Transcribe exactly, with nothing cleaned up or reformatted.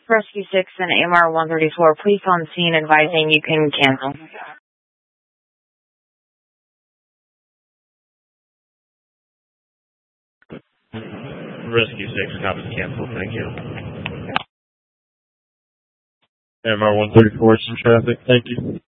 Rescue six and A M R one thirty-four, police on scene advising you can cancel. Rescue six, copy cancel, thank you. A M R one thirty-four, some traffic, thank you.